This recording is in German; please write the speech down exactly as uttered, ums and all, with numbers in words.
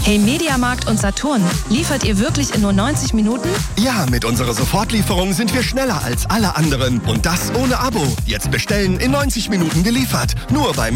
Hey Mediamarkt und Saturn, liefert ihr wirklich in nur neunzig Minuten? Ja, mit unserer Sofortlieferung sind wir schneller als alle anderen. Und das ohne Abo. Jetzt bestellen, in neunzig Minuten geliefert. Nur beim